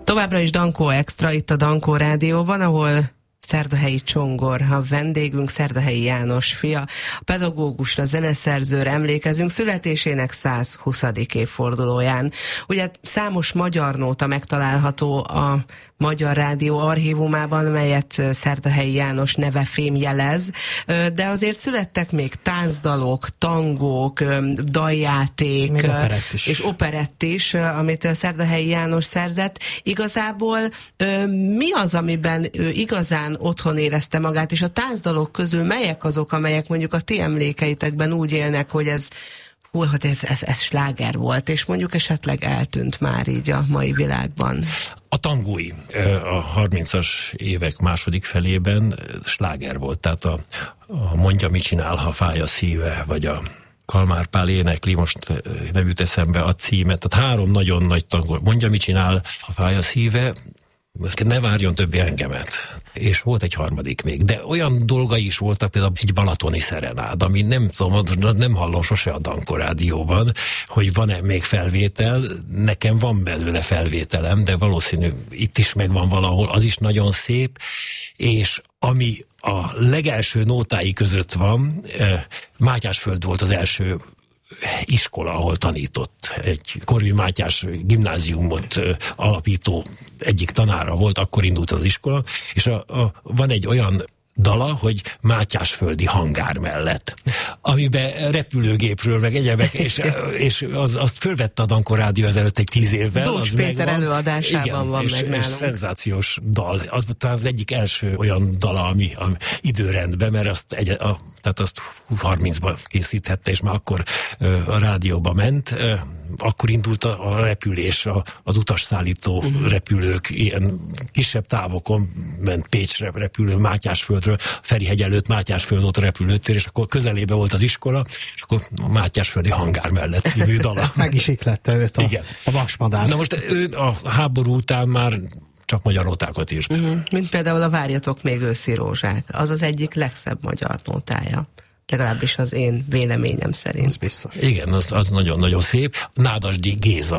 Továbbra is Dankó Extra itt a Dankó Rádióban, ahol Szerdahelyi Csongor, a vendégünk, Szerdahelyi János fia, a pedagógusra, zeneszerzőre emlékezünk születésének 120. évfordulóján. Ugye számos magyar nóta megtalálható a Magyar Rádió archívumában, melyet Szerdahelyi János neve fémjelez, de azért születtek még táncdalok, tangók, daljáték és operett is, amit Szerdahelyi János szerzett. Igazából mi az, amiben ő igazán otthon érezte magát, és a táncdalok közül melyek azok, amelyek mondjuk a ti emlékeitekben úgy élnek, hogy ez sláger volt, és mondjuk esetleg eltűnt már így a mai világban? A tangói a 30-as évek második felében sláger volt, tehát a Mondja, mit csinál, ha fáj a szíve, vagy a Kalmár Pál énekli, most nem jut eszembe a címet, tehát 3 nagyon nagy tangó. Mondja, mit csinál, ha fáj a szíve, ne várjon többé engemet. És volt egy harmadik még. De olyan dolgai is voltak, például egy balatoni szerenád, ami nem hallom sose a Dankó Rádióban, hogy van-e még felvétel. Nekem van belőle felvételem, de valószínű itt is megvan valahol, az is nagyon szép. És ami a legelső nótái között van, Mátyásföld volt az első iskola, ahol tanított. Egy Korvin Mátyás gimnáziumot alapító egyik tanára volt, akkor indult az iskola, és van egy olyan dala, hogy Mátyásföldi hangár mellett, amiben repülőgépről, meg egyebek, és azt fölvette a Dankó Rádió ezelőtt egy 10 évvel. Dózs Péter előadásában igen, van és, meg nálunk. És szenzációs dal. Az talán az egyik első olyan dala, ami időrendben, mert azt 30-ban készíthette, és már akkor a rádióba ment. Akkor indult a repülés, az utasszállító repülők, ilyen kisebb távokon ment Pécsre repülő, Mátyásföldről, Ferihegy előtt Mátyásföld volt a repülőtér, és akkor közelébe volt az iskola, és akkor Mátyásföldi hangár mellett című dala. Meg is iklette őt a vasmadár. Na most ő a háború után már csak magyar nótákat írt. Mint például a Várjatok még őszi rózsák. Az az egyik legszebb magyar nótája. Legalábbis az én véleményem szerint. Ez biztos. Igen, az nagyon-nagyon szép. Nádasdy Géza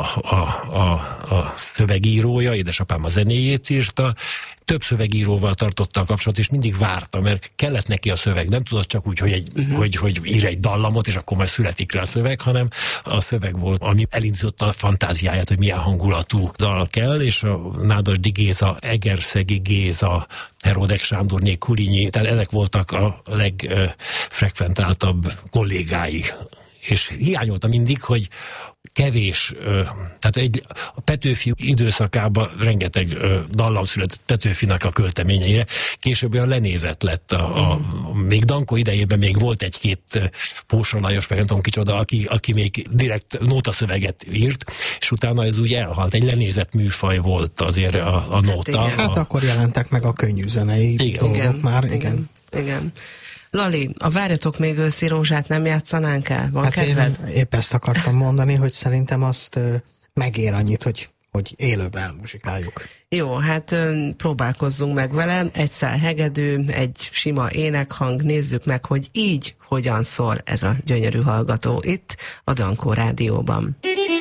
a szövegírója, édesapám a zenéjét írta. Több szövegíróval tartotta a kapcsolatot, és mindig várta, mert kellett neki a szöveg. Nem tudott csak úgy, hogy ír egy dallamot, és akkor majd születik rá a szöveg, hanem a szöveg volt, ami elindította a fantáziáját, hogy milyen hangulatú dal kell, és a Nádasdy Géza, Egerszegi Géza, Herodek Sándorné, Kulinyi, tehát ezek voltak a legfrekventáltabb kollégái. És hiányolta mindig, hogy kevés, tehát a Petőfi időszakában rengeteg dallam született Petőfinek a költeményeire, később olyan lenézett lett még Dankó idejében még volt egy-két Pósra Lajos, meg nem tudom kicsoda, aki még direkt nótaszöveget írt, és utána ez úgy elhalt, egy lenézett műfaj volt azért a nóta. Hát akkor jelentek meg a könnyű zenei dolgok már, igen. Lali, a Várjatok még őszi rózsát nem játszanánk el? Van kedved? Én épp ezt akartam mondani, hogy szerintem azt megér annyit, hogy élőben elmuzsikáljuk. Jó, hát próbálkozzunk meg vele. Egy szál hegedű, egy sima énekhang, nézzük meg, hogy így hogyan szól ez a gyönyörű hallgató itt a Dankó Rádióban.